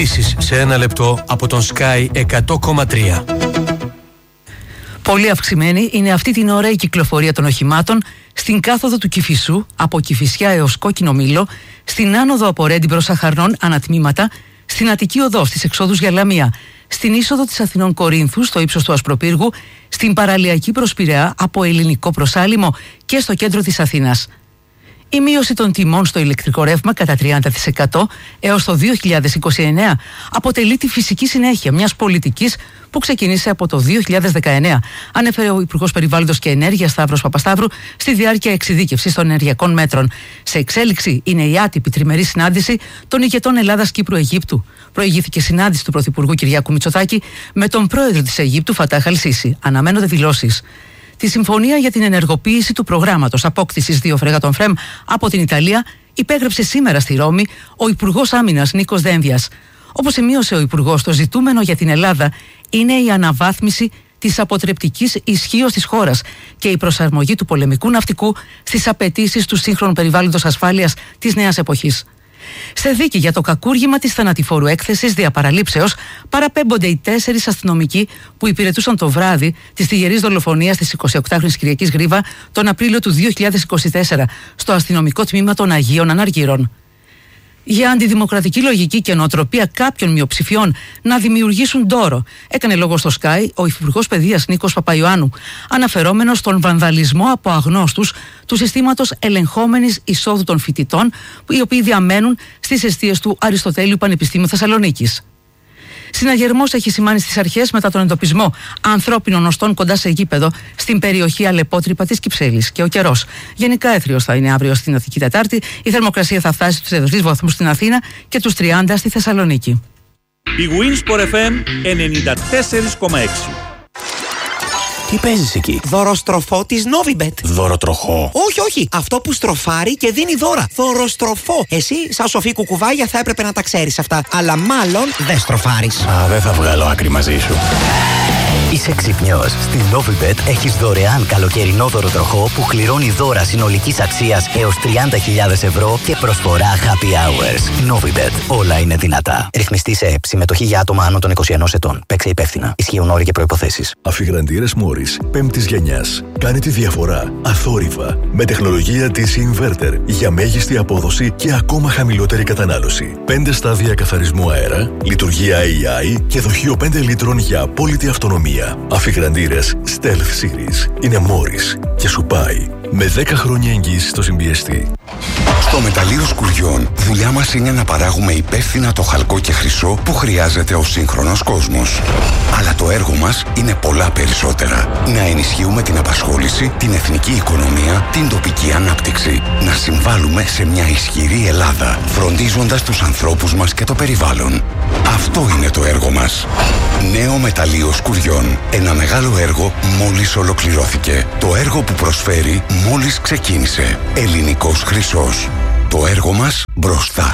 Ειδήσεις σε ένα λεπτό από τον Sky 100,3. Πολύ αυξημένη είναι αυτή την ώρα η κυκλοφορία των οχημάτων στην κάθοδο του Κηφισού από Κηφισιά έως Κόκκινο Μήλο, στην άνοδο από Ρέντι προς Αχαρνών ανατμήματα, στην Αττική Οδό στις εξόδους για Λαμία, στην είσοδο της Αθηνών Κορίνθου στο ύψος του Ασπροπύργου, στην παραλιακή προς Πειραιά από Ελληνικό προς Άλυμο και στο κέντρο της Αθήνας. Η μείωση των τιμών στο ηλεκτρικό ρεύμα κατά 30% έως το 2029 αποτελεί τη φυσική συνέχεια μιας πολιτικής που ξεκίνησε από το 2019, ανέφερε ο Υπουργός Περιβάλλοντος και Ενέργειας Σταύρος Παπασταύρου στη διάρκεια εξειδίκευσης των ενεργειακών μέτρων. Σε εξέλιξη είναι η άτυπη τριμερή συνάντηση των ηγετών Ελλάδας, Κύπρου, Αιγύπτου. Προηγήθηκε συνάντηση του Πρωθυπουργού Κυριάκου Μητσοτάκη με τον πρόεδρο της Αιγύπτου Φατάχ Αλ-Σίσι. Αναμένονται δηλώσεις. Τη συμφωνία για την ενεργοποίηση του προγράμματος απόκτησης 2 φρεγάτων ΦΡΕΜ από την Ιταλία υπέγραψε σήμερα στη Ρώμη ο Υπουργός Άμυνας Νίκος Δένδιας. Όπως σημείωσε ο Υπουργός, το ζητούμενο για την Ελλάδα είναι η αναβάθμιση της αποτρεπτικής ισχύως της χώρας και η προσαρμογή του πολεμικού ναυτικού στις απαιτήσεις του σύγχρονου περιβάλλοντος ασφάλειας της νέας εποχής. Σε δίκη για το κακούργημα της θανατηφόρου έκθεσης διαπαραλήψεως παραπέμπονται οι 4 αστυνομικοί που υπηρετούσαν το βράδυ της τυγερής δολοφονίας της 28χρονης Κυριακής Γρίβα τον Απρίλιο του 2024 στο αστυνομικό τμήμα των Αγίων Αναργύρων. Για αντιδημοκρατική λογική και νοοτροπία κάποιων μειοψηφιών να δημιουργήσουν ντόρο, έκανε λόγο στο Sky ο Υφυπουργός Παιδείας Νίκος Παπαϊωάννου, αναφερόμενος στον βανδαλισμό από αγνώστους του συστήματος ελεγχόμενης εισόδου των φοιτητών, οι οποίοι διαμένουν στις εστίες του Αριστοτέλειου Πανεπιστήμιου Θεσσαλονίκης. Συναγερμός έχει σημάνει στις αρχές μετά τον εντοπισμό ανθρώπινων οστών κοντά σε γήπεδο στην περιοχή Αλεπότρυπα της Κυψέλης. Και ο καιρός. Γενικά έθριος θα είναι αύριο στην Αττική Τετάρτη. Η θερμοκρασία θα φτάσει στους 33 βαθμούς στην Αθήνα και τους 30 στη Θεσσαλονίκη. Η Winsport FM 94,6. Τι παίζεις εκεί? Δωροστροφό της Novibet. Δωροτροχό? Όχι. Αυτό που στροφάρει και δίνει δώρα. Δωροστροφό. Εσύ, σαν σοφή κουκουβάγια, θα έπρεπε να τα ξέρεις αυτά. Αλλά μάλλον δεν στροφάρεις. Δεν θα βγάλω άκρη μαζί σου. Είσαι ξυπνιός. Στην Novibet έχεις δωρεάν καλοκαιρινό δωροτροχό που κληρώνει δώρα συνολικής αξίας έως 30.000 ευρώ και προσφορά happy hours. Novibet. Όλα είναι δυνατά. Ρυθμιστή σε ΕΠ. Συμμετοχή για άτομα άνω των 21 ετών. Παίξε υπεύθυνα. Ισχύουν όροι και προϋποθέσεις. Αφιγραντήρες Μόρις 5ης γενιάς. Κάνει τη διαφορά αθόρυβα με τεχνολογία της Inverter για μέγιστη απόδοση και ακόμα χαμηλότερη κατανάλωση. 5 στάδια καθαρισμού αέρα, λειτουργία AI και δοχείο 5 λίτρων για απόλυτη αυτονομία. Αφιγραντήρες Stealth Series. Είναι Μόρις και σου πάει με 10 χρόνια εγγύηση στο συμπιεστή. Στο μεταλλείο Σκουριών, δουλειά μας είναι να παράγουμε υπεύθυνα το χαλκό και χρυσό που χρειάζεται ο σύγχρονος κόσμος. Αλλά το έργο μας είναι πολλά περισσότερα. Να ενισχύουμε την απασχόληση, την εθνική οικονομία, την τοπική ανάπτυξη. Να συμβάλλουμε σε μια ισχυρή Ελλάδα, φροντίζοντας τους ανθρώπους μας και το περιβάλλον. Αυτό είναι το έργο μας. Νέο μεταλλείο Σκουριών. Ένα μεγάλο έργο μόλις ολοκληρώθηκε. Το έργο που προσφέρει μόλις ξεκίνησε. Ελληνικός χρυσός. Το έργο μας μπροστά.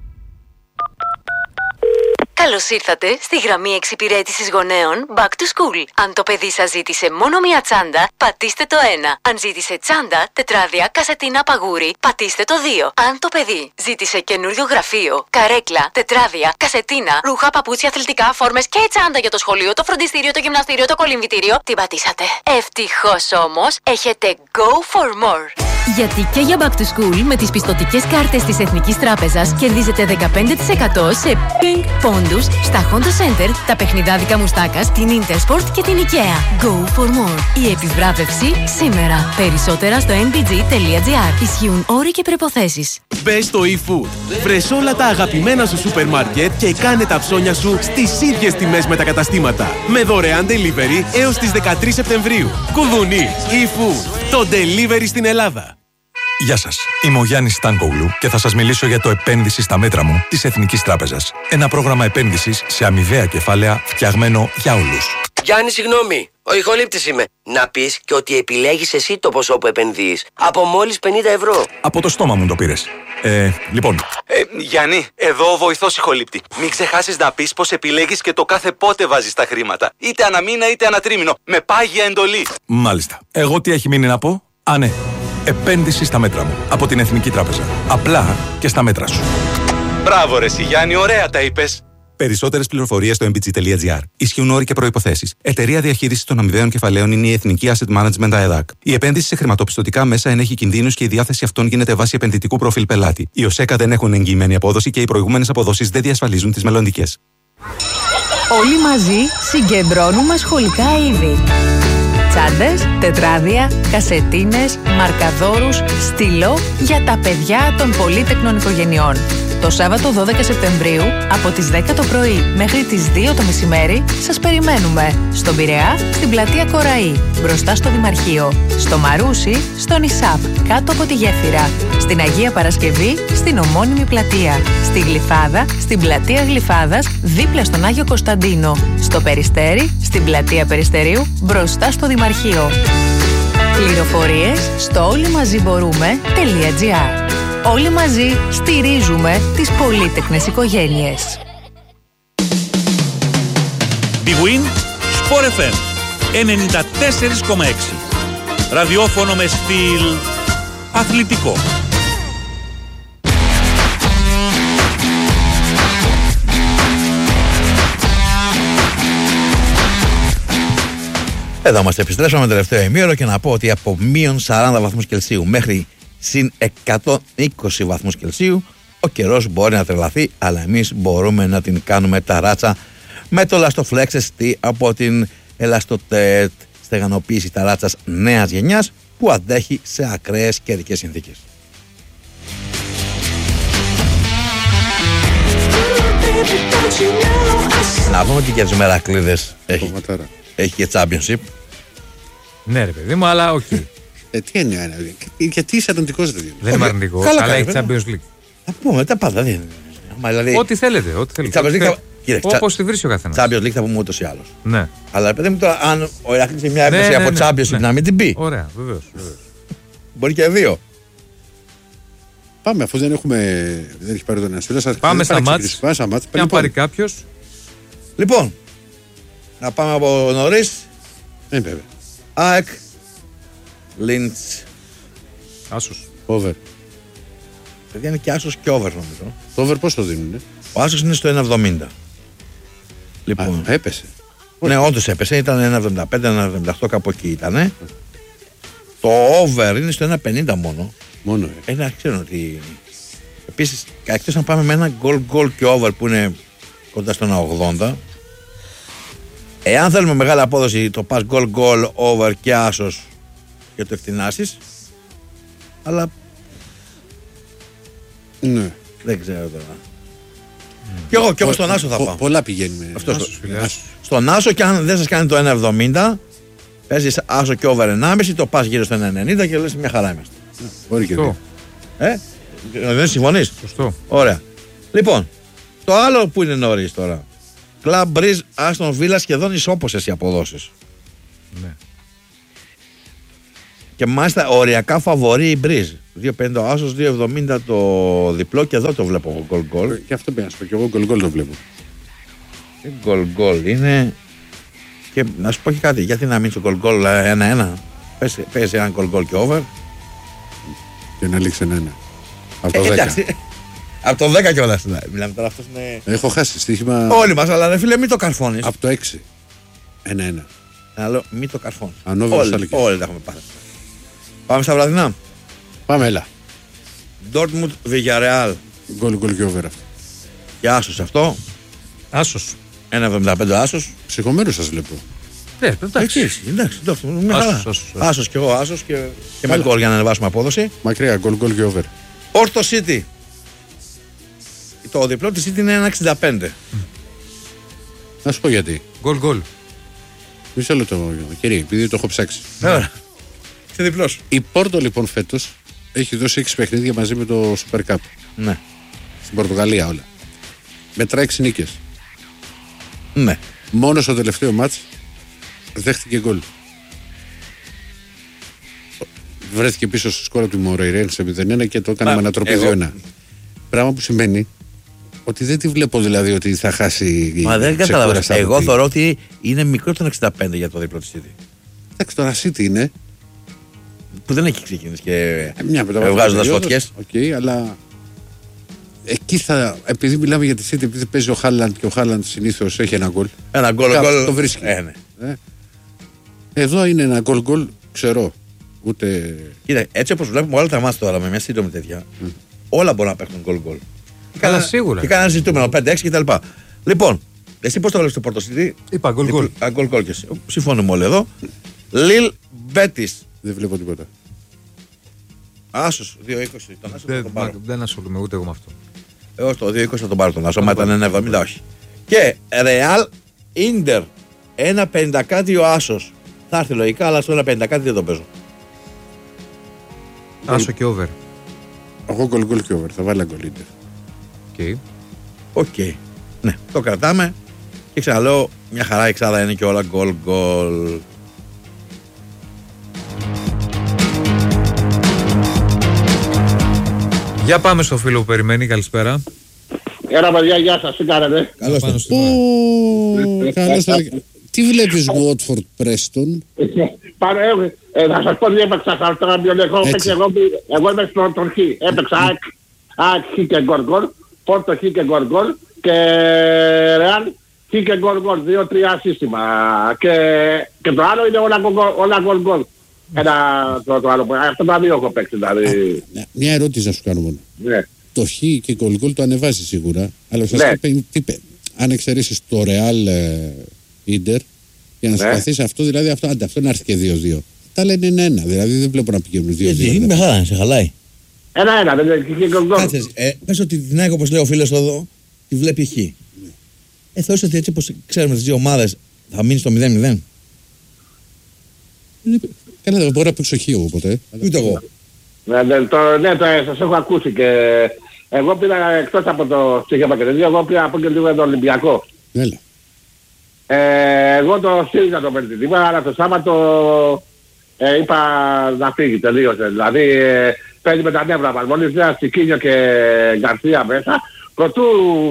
Καλώς ήρθατε στη γραμμή εξυπηρέτησης γονέων Back to School. Αν το παιδί σας ζήτησε μόνο μία τσάντα, πατήστε το 1. Αν ζήτησε τσάντα, τετράδια, κασετίνα, παγούρι, πατήστε το 2. Αν το παιδί ζήτησε καινούριο γραφείο, καρέκλα, τετράδια, κασετίνα, ρούχα, παπούτσια, αθλητικά, φόρμες και τσάντα για το σχολείο, το φροντιστήριο, το γυμναστήριο, το κολυμβητήριο, την πατήσατε. Ευτυχώς όμως, έχετε Go for More. Γιατί και για Back to School με τις πιστωτικές κάρτες της Εθνικής Τράπεζας κερδίζετε 15% σε Pink Pondus στα Honda Center, τα παιχνιδάδικα Μουστάκας, την Intersport και την IKEA. Go for more. Η επιβράβευση σήμερα. Περισσότερα στο nbg.gr. Ισχύουν όροι και προϋποθέσεις. Μπες στο eFood. Βρες όλα τα αγαπημένα σου σούπερ μάρκετ και κάνε τα ψώνια σου στις ίδιες τιμές με τα καταστήματα. Με δωρεάν delivery έως τις 13 Σεπτεμβρίου. Κουδουνί. eFood. Το delivery στην Ελλάδα. Γεια σας, είμαι ο Γιάννης Στάνκογλου και θα σας μιλήσω για το επένδυση στα μέτρα μου της Εθνικής Τράπεζας. Ένα πρόγραμμα επένδυσης σε αμοιβαία κεφάλαια φτιαγμένο για όλους. Γιάννη, συγγνώμη, ο ηχολήπτης είμαι. Να πεις και ότι επιλέγεις εσύ το ποσό που επενδύεις. Από μόλις 50 ευρώ. Από το στόμα μου το πήρες. Λοιπόν. Γιάννη, εδώ ο βοηθός ηχολήπτη. Μην ξεχάσεις να πεις πως επιλέγεις και το κάθε πότε βάζεις τα χρήματα. Είτε αναμήνα είτε ανατρίμηνο. Με πάγια εντολή. Μάλιστα. Εγώ τι έχει μείνει να πω? Ναι. Επένδυση στα μέτρα μου. Από την Εθνική Τράπεζα. Απλά και στα μέτρα σου. Μπράβο ρε Γιάννη, ωραία τα είπες. Περισσότερες πληροφορίες στο mbg.gr. Ισχύουν όροι και προϋποθέσεις. Εταιρεία διαχείρισης των αμοιβαίων κεφαλαίων είναι η Εθνική Asset Management ΑΕΔΑΚ. Η επένδυση σε χρηματοπιστωτικά μέσα ενέχει κινδύνους και η διάθεση αυτών γίνεται βάσει επενδυτικού προφίλ πελάτη. Οι ΟΣΕΚΑ δεν έχουν εγγυημένη απόδοση και οι προηγούμενες αποδόσεις δεν διασφαλίζουν τις μελλοντικές. Όλοι μαζί συγκεντρώνουμε σχολικά είδη. Τσάντες, τετράδια, κασετίνες, μαρκαδόρους, στυλό για τα παιδιά των πολύτεκνων οικογενειών. Το Σάββατο 12 Σεπτεμβρίου από τις 10 το πρωί μέχρι τις 2 το μεσημέρι σας περιμένουμε στον Πειραιά, στην πλατεία Κοραή, μπροστά στο Δημαρχείο, στο Μαρούσι, στον Ισάπ, κάτω από τη Γέφυρα, στην Αγία Παρασκευή, στην ομώνυμη πλατεία, στη Γλυφάδα, στην πλατεία Γλυφάδας, δίπλα στον Άγιο Κωνσταντίνο, στο Περιστέρι, στην πλατεία Περιστερίου, μπροστά στο Δημαρχείο. Πληροφορίες στο όλοιμαζιμπορούμε.gr. Όλοι μαζί στηρίζουμε τις πολύτεκνες οικογένειες. Big Win Sport FM 94,6. Ραδιόφωνο με στυλ αθλητικό. Εδώ είμαστε, επιστρέψαμε τελευταίο ημίωρο και να πω ότι από μείον 40 βαθμούς Κελσίου μέχρι συν 120 βαθμούς Κελσίου ο καιρός μπορεί να τρελαθεί, αλλά εμείς μπορούμε να την κάνουμε ταράτσα με το Elastoflex ST από την Elastotet, στεγανοποίηση ταράτσας νέας γενιάς που αντέχει σε ακραίες καιρικές συνθήκες. Να πούμε ότι για τους Μερακλείδες έχει και Championship. Ναι ρε παιδί μου, αλλά οκ. Τι είναι, γιατί είσαι αρνητικός δηλαδή. Δεν είμαι αρνητικός, αλλά έχει Champions League. Θα πούμε τα πάντα. Δηλαδή, ό,τι θέλετε. Όπως τη βρίσκει ο καθένας. Champions League θα πούμε ούτως ή άλλως. Ναι. Αλλά παιδί μου τώρα, αν ο Ηρακλής έχει μια έπαιζε από Champions League να μην την πει. Ωραία, βεβαίως. Μπορεί και δύο. Πάμε, αφού δεν έχει πάρει τον Ασφύλας. Πάμε στα μάτς. Και αν πάρει κάποιος. Λοιπόν, να πάμε από νωρίς. Βέβαια. ΑΕΚ Λίντς. Άσος. Over. Παιδιά είναι και άσος και over νομίζω. Το over πώς το δίνουνε? Ο άσος είναι στο 1,70. Λοιπόν. Έπεσε. Ναι, όντως έπεσε. Ήταν 1,75-1,78 κάπου εκεί ήταν. Το over είναι στο 1,50 μόνο. Μόνο. Να ξέρω ότι. Επίσης, εκτός να πάμε με ένα goal και over που είναι κοντά στο 1,80. Εάν θέλουμε μεγάλη απόδοση, το πας goal, over και άσος και το εκτινάσεις. Αλλά. Ναι. Δεν ξέρω τώρα. Κι εγώ στον άσο θα πάω. Πολλά πηγαίνουμε. Στον άσο, και αν δεν σας κάνει το 1,70, παίζεις άσο και over 1,5, το πας γύρω στο 1,90 και λες μια χαρά είμαστε. Μπορεί και δύο. Δεν συμφωνείς? Σωστό. Ωραία. Λοιπόν, το άλλο που είναι νωρίς τώρα. Club Breeze Aston Villa σχεδόν ισόπωσες οι αποδόσεις. Ναι. Και μάλιστα οριακά φαβορεί η Breeze. 2,50 ο άσος, 2,70 το διπλό και εδώ το βλέπω goal. Και αυτό πρέπει να σου πω, και εγώ goal το βλέπω. Goal είναι. Και να σου πω και κάτι, γιατί να μείνει το goal 1-1. Παίζει ένα goal και over. Και να λήξει 1-1. Από το 10. Από το 10 κιόλας. Μιλάμε τώρα, αυτός είναι. Έχω χάσει στοίχημα. Όλοι μας, αλλά ρε φίλε, μην το καρφώνεις. Από το 6. 1-1. Άλλο, μην το καρφώνεις. Όλοι τα έχουμε πάρει. Πάμε στα βραδινά. Πάμε, έλα. Dortmund Villarreal. Γκολ και over αυτό. Και άσος αυτό. Άσος. 1,75 άσος. Ψυχωμένος σας βλέπω. Εντάξει. Άσος και εγώ άσος και με γκολ για να ανεβάσουμε απόδοση. Μακριά, γκολ και over. Porto City. Το διπλό της City είναι 1,65. Να σου πω γιατί. Γκολ. Μισό λεπτό, κύριε, επειδή το έχω ψάξει. Ωραία. Και διπλός. Η Πόρτο λοιπόν φέτος έχει δώσει 6 παιχνίδια μαζί με το Super Cup. Ναι. Στην Πορτογαλία όλα. Μετράει 6 νίκες. Ναι. Μόνο στο τελευταίο μάτς δέχτηκε γκολ. Βρέθηκε πίσω στο σκορ από τη Μορεϊρένse 0-1 και το έκανε με ανατροπή 2-1. Πράγμα που σημαίνει ότι δεν τη βλέπω δηλαδή ότι θα χάσει. Μα δεν καταλαβαίνω. Εγώ θεωρώ ότι είναι μικρό το 65 για το διπλό της City. Εντάξει, τώρα City είναι. Που δεν έχει ξεκινήσει και βγάζοντας φωτιές. Οκ, αλλά εκεί επειδή μιλάμε για τη City, επειδή παίζει ο Χάλαντ και ο Χάλαντ συνήθως έχει ένα γκολ. Ένα γκολ, το βρίσκει. Ναι. Εδώ είναι ένα γκολ, ξέρω. Ούτε. Κοίτα, έτσι όπως βλέπουμε όλα τα μάτια τώρα με μια σύντομη τέτοια, όλα μπορούν να παίχνουν γκολ. Καλά, σίγουρα. Και κανένα ζητούμενο 5-6 κτλ. Λοιπόν, εσύ πώς το βλέπεις το Πόρτο City? Είπα γκολ. Γκολ και εσύ. Συμφωνούμε όλοι εδώ. Λιλ Μπέτις. Δεν βλέπω τίποτα. Άσος 2-20. Δεν ασχολούμαι ούτε εγώ με αυτό. Εγώ στο 2-20 θα τον πάρω τον Άσο. Μα ήταν 1-70, όχι. Και Ρεάλ Ίντερ 1-50 κάτι ο Άσος. Θα έρθει λογικά, αλλά στο 1-50 κάτι δεν τον παίζω. Άσο και over. Εγώ γκολ και over. Θα βάλω γκολ Ίντερ. Οκ. Ναι, το κρατάμε. Και ξαναλέω, μια χαρά η εξάδα είναι και όλα γκολ. Για πάμε στο φίλο που περιμένει, καλησπέρα. Έλα παιδιά, γεια σας, τι κάνετε? Καλώς Τι βλέπεις Watford Preston? Θα σας πω τι έπαιξα εγώ είμαι στον Χ. Έπαιξα ΑΕΚ Χ και γκολ, Πόρτο Χ και γκολ και Ρεάλ Χ και γκολ, 2-3 σύστημα. Και το άλλο είναι όλα γκολ. Το άλλο, αυτό τα δύο έχω παίξει δηλαδή. Μια ερώτηση να σου κάνω μόνο. Ναι. Το Χ και γκολ το ανεβάζει σίγουρα, αλλά ουσιαστικά αν εξαιρέσεις το Real Ίντερ, για να συμπαθείς αυτό, δηλαδή αυτό να έρθει και 2-2. Τα λένε είναι 1, δηλαδή δεν βλέπω να πηγαίνουν 2-2. Είναι μεγάλα, σε χαλάει. 1-1, δεν έχει γκολ. Κάτσε, πες ότι την ΑΕΚ, όπως λέει ο φίλος εδώ, τη βλέπει Χ. Θεωρείς ότι έτσι όπως ξέρουμε τις δύο ομάδες θα μείνει στο 0-0? Καλά, δεν μπορώ να παίξω Χ εγώ ποτέ. Ούτε εγώ. Ναι, σας έχω ακούσει και εγώ πήρα εκτός από το στοίχημα και τέτοιο, εγώ πήρα από και λίγο τον Ολυμπιακό. Έλα. Εγώ το στήριζα το πεντητήμα, αλλά το Σάββατο είπα να φύγει, τελείωσε. Δηλαδή παίζει με τα νεύρα μας. Μόλις μια Στικίνιο και Γκαρσία μέσα, προτού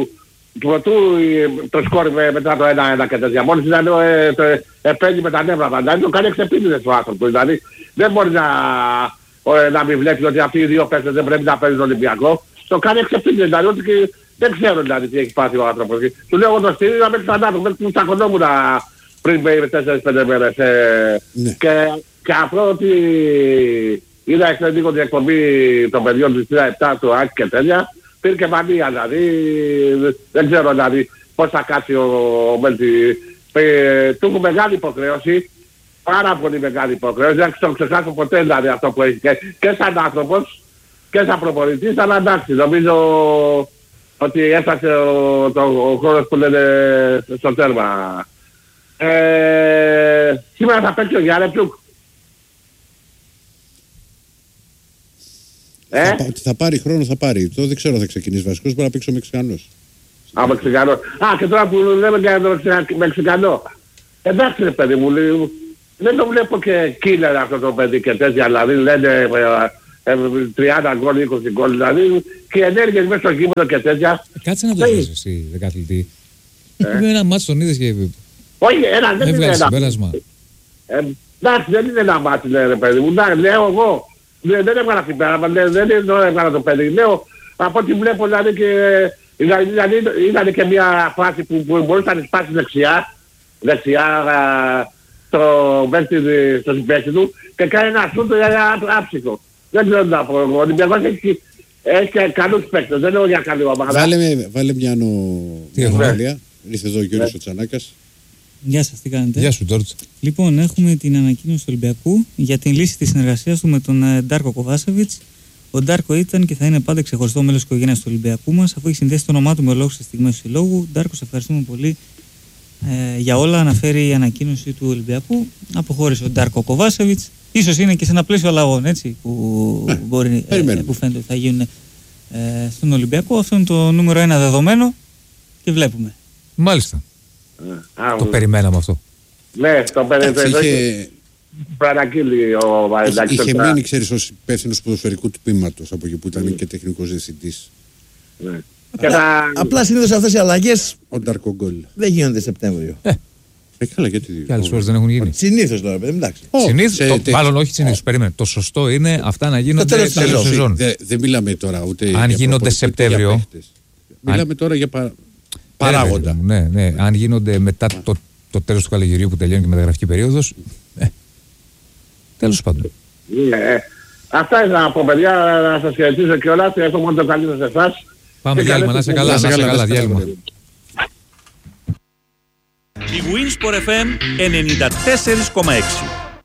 το σκόρει μετά το 1-1 και τέτοια. Μόλις ήταν παίζει με τα νεύρα μας. Δηλαδή το κάνει εξεπίνητες ο άνθρωπος. Δηλαδή δεν μπορεί να μην βλέπει ότι αυτοί οι δύο παίκτες δεν πρέπει να παίζουν Ολυμπιακό. Το κάνει εξεπίνητες. Δηλαδή ότι δεν ξέρω δηλαδή τι έχει πάθει ο άνθρωπος. Του λέω εγώ το στήριζα μέχρι ξανά, μέχρι που τσακωνόμουν πριν 4-5 μέρες. Και αυτό ότι είδα λίγο την εκπομπή των παιδιών του 7 του Άκη και τέτοια, πήρε και μανία δηλαδή, δεν ξέρω δηλαδή πώς θα κάτσει ο Μέλτη. Του έχω μεγάλη υποχρέωση, πάρα πολύ μεγάλη υποχρέωση, δεν το ξεχάσω ποτέ δηλαδή αυτό που έχει και σαν άνθρωπος και σαν προπονητής, αλλά εντάξει, νομίζω ότι έφτασε ο χρόνος που λένε στο τέρμα. Σήμερα θα παίξει ο Γιάρεπιουκ. Θα πάρει χρόνο, θα πάρει. Το δεν ξέρω αν θα ξεκινήσει βασικός, μπορεί να παίξει ο Μεξικανός. Μεξικανός. Και τώρα που λέμε για τον Μεξικανό. Εντάξει ρε παιδί μου, δεν το βλέπω και killer αυτό το παιδί και τέτοια, δηλαδή λένε 30 γκολ, 20 γκολ, δηλαδή και οι ενέργειες μέσα στο γήπεδο και τέτοια. Κάτσε να το δεις εσύ, δεκαθλητή. Είπε ένα μάτσο τον είδες και... Όχι, δεν είναι ένα. Εντάξει, δεν είναι ένα μάτσο, ρε παιδί μου. Λέω εγώ. Δεν έβγαλα την πέρα, δεν έβγαλα το παιδί. Λέω, από ό,τι βλέπω δηλαδή και... Δηλαδή ήταν και μια φάση που μπορούσε να σπάσει δεξιά στο συμπέκτη του και κάνει ένα σούτο άψυχο. Δεν ξέρω να πω. Ο Ολυμπιακός έχει και καλούς παίκτες, δεν λέω για καλή ομάδα. Βάλε μια νοβέλια. Ήρθε εδώ ο Γιώργος ο Τσανάκας. Γεια σας, τι κάνετε? Γεια σου, Τζόρτζ. Λοιπόν, έχουμε την ανακοίνωση του Ολυμπιακού για την λύση της συνεργασίας του με τον Ντάρκο Κοβάσεβιτς. Ο Ντάρκο ήταν και θα είναι πάντα ξεχωριστό μέλος της οικογένειας του Ολυμπιακού μας, αφού έχει συνδέσει το όνομά του με λόγους στις στιγμές του συλλόγου. Ντάρκο, σε ευχαριστούμε πολύ για όλα. Αναφέρει η ανακοίνωση του Ολυμπιακού. Αποχώρησε ο Ντάρκο Κοβάσεβιτς. Ίσως είναι και σε ένα πλαίσιο αλλαγών έτσι, που φαίνεται ότι θα γίνουν στον Ολυμπιακό. Αυτό είναι το νούμερο 1 δεδομένο και βλέπουμε. Μάλιστα. Το περιμέναμε αυτό. Ναι, το περιμέναμε. Παραγγείλει ο Βαρεντάκης. Είχε μείνει, ξέρεις, ως υπεύθυνος ποδοσφαιρικού του τμήματος από εκεί που ήταν και τεχνικός διευθυντής. Απλά συνήθως αυτές οι αλλαγές ο Ντάρκο Γκολ δεν γίνονται Σεπτέμβριο. Καλά, γιατί. Και άλλες φορές δεν έχουν γίνει. Συνήθως τώρα, εντάξει. Μάλλον όχι συνήθως. Περίμενε. Το σωστό είναι αυτά να γίνονται τέλος σεζόν. Δεν μιλάμε τώρα ούτε. Αν γίνονται Σεπτέμβριο. Μιλάμε τώρα για παράγοντα. Ναι. Αν γίνονται μετά το τέλος του καλοκαιριού που τελειώνει και η μεταγραφική περίοδος. Τέλος πάντων. Αυτά είναι να πω, παιδιά. Να σας χαιρετήσω και όλα. Έχω μόνο το καλύτερο σε εσάς. Πάμε διάλειμμα. Να είσαι καλά. Διάλειμμα. Η Winsport FM 94,6.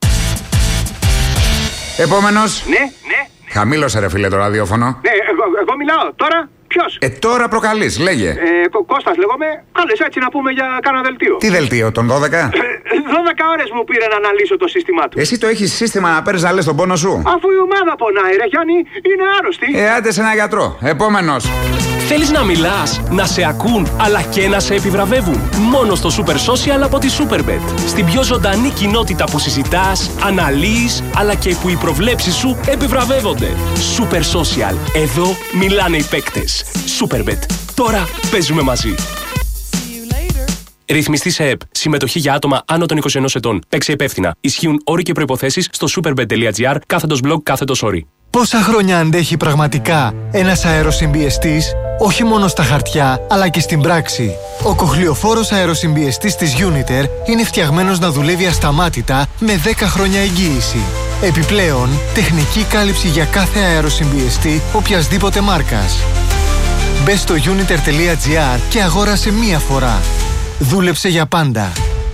Επόμενος. Ναι. Χαμήλωσε ρε φίλε το ραδιόφωνο. Ναι, εγώ μιλάω. Τώρα ποιος? Τώρα προκαλείς, λέγε. Κώστας λέγομαι. Κάλες έτσι να πούμε για κάνα δελτίο. Τι δελτίο, τον 12? 12 ώρες μου πήρε να αναλύσω το σύστημά του. Εσύ το έχεις σύστημα να παίρνεις να λες τον πόνο σου? Αφού η ομάδα πονάει ρε Γιάννη, είναι άρρωστη. Άντε σε ένα γιατρό. Επόμενος. Θέλεις να μιλάς, να σε ακούν, αλλά και να σε επιβραβεύουν? Μόνο στο Super Social από τη Superbet. Στην πιο ζωντανή κοινότητα που συζητάς, αναλύεις, αλλά και που οι προβλέψεις σου επιβραβεύονται. Super Social. Εδώ μιλάνε οι παίκτες. Superbet. Τώρα παίζουμε μαζί. Ρυθμιστή σε ΕΠ. Συμμετοχή για άτομα άνω των 21 ετών. Παίξε υπεύθυνα. Ισχύουν όροι και προϋποθέσεις στο superbet.gr/blog/όροι. Πόσα χρόνια αντέχει πραγματικά ένας αεροσυμπιεστής, όχι μόνο στα χαρτιά, αλλά και στην πράξη? Ο κοχλιοφόρος αεροσυμπιεστής της Uniter είναι φτιαγμένος να δουλεύει ασταμάτητα με 10 χρόνια εγγύηση. Επιπλέον, τεχνική κάλυψη για κάθε αεροσυμπιεστή οποιασδήποτε μάρκας. Μπες στο uniter.gr και αγόρασε μία φορά. Δούλεψε για πάντα.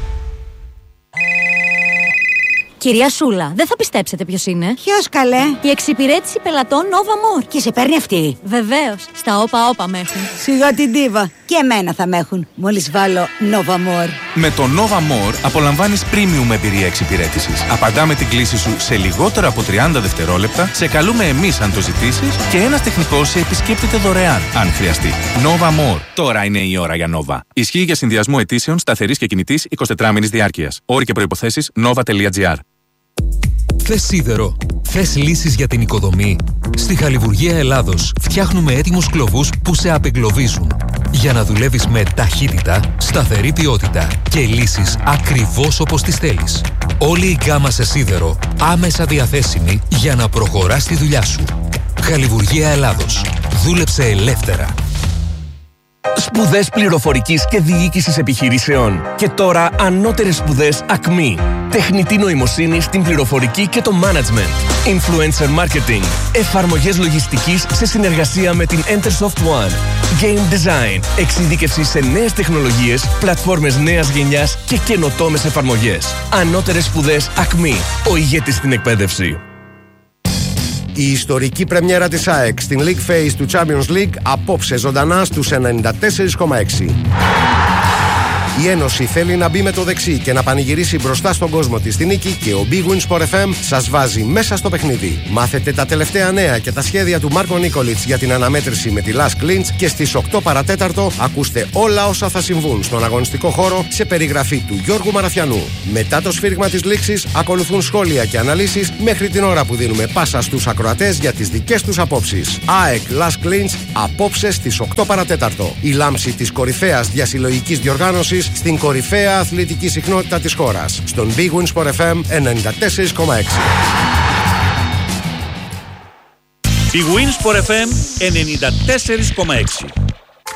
Κυρία Σούλα, δεν θα πιστέψετε ποιος είναι. Ποιος καλέ? Η εξυπηρέτηση πελατών Nova More. Και σε παίρνει αυτή? Βεβαίως. Στα όπα με έχουν. Σιγά την ντίβα. Και εμένα θα με έχουν. Μόλις βάλω Nova More. Με το Nova More απολαμβάνεις premium εμπειρία εξυπηρέτησης. Απαντάμε την κλήση σου σε λιγότερο από 30 δευτερόλεπτα, σε καλούμε εμείς αν το ζητήσεις και ένας τεχνικός σε επισκέπτεται δωρεάν αν χρειαστεί. Nova More. Τώρα είναι η ώρα για Nova. Ισχύει για συνδυασμό αιτήσεων σταθερής και κινητής 24 μήνης διάρκειας. Όροι και προϋποθέσεις nova.gr. Θες σίδερο? Θες λύσεις για την οικοδομή? Στη Χαλιβουργία Ελλάδος φτιάχνουμε έτοιμους κλωβούς που σε απεγκλωβίζουν. Για να δουλεύεις με ταχύτητα, σταθερή ποιότητα και λύσεις ακριβώς όπως τις θέλεις. Όλη η γκάμα σε σίδερο άμεσα διαθέσιμη για να προχωράς τη δουλειά σου. Χαλιβουργία Ελλάδος. Δούλεψε ελεύθερα. Σπουδές πληροφορικής και διοίκησης επιχειρήσεων. Και τώρα ανώτερες σπουδές ΑΚΜΗ. Τεχνητή νοημοσύνη στην πληροφορική και το management. Influencer marketing. Εφαρμογές λογιστικής σε συνεργασία με την Entersoft One. Game design. Εξειδίκευση σε νέες τεχνολογίες, πλατφόρμες νέας γενιάς και καινοτόμες εφαρμογές. Ανώτερες σπουδές ΑΚΜΗ. Ο ηγέτης στην εκπαίδευση. Η ιστορική πρεμιέρα της ΑΕΚ στην League Phase του Champions League απόψε ζωντανά στους 94,6. Η Ένωση θέλει να μπει με το δεξί και να πανηγυρίσει μπροστά στον κόσμο της στη νίκη και ο Big Win Sport FM σας βάζει μέσα στο παιχνίδι. Μάθετε τα τελευταία νέα και τα σχέδια του Μάρκο Νίκολιτς για την αναμέτρηση με τη Last Clinch και στις 8 παρατέταρτο ακούστε όλα όσα θα συμβούν στον αγωνιστικό χώρο σε περιγραφή του Γιώργου Μαραθιανού. Μετά το σφύριγμα της λήξης ακολουθούν σχόλια και αναλύσεις μέχρι την ώρα που δίνουμε πάσα στους ακροατές για τις δικές τους απόψεις. ΑΕΚ Last Clinch απόψε στις 8 παρατέταρτο. Η λάμψη της κορυφαίας διασυλλογικής διοργάνωσης στην κορυφαία αθλητική συχνότητα της χώρας. Στον Big Win Sport FM 94,6. Big Win Sport FM 94,6.